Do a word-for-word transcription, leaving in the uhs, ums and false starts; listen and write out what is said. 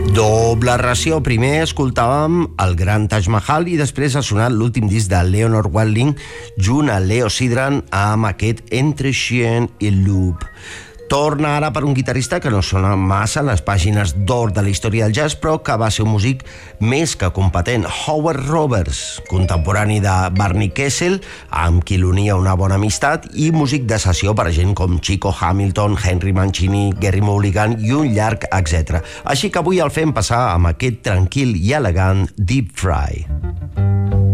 Doble ració. Primer escoltàvem el gran Taj Mahal i després ha sonat l'últim disc de Leonard Wilding junt a Leo Sidran amb aquest Entre Chien i Loup. Torna ara per un guitarrista que no sona massa en les pàgines d'or de la història del jazz, però que va ser un músic més que competent. Howard Roberts, contemporani de Barney Kessel, amb qui l'unia una bona amistat, i músic de sessió per a gent com Chico Hamilton, Henry Mancini, Gary Mulligan i un llarg etcètera. Així que avui el fem passar amb aquest tranquil i elegant Deep Fry.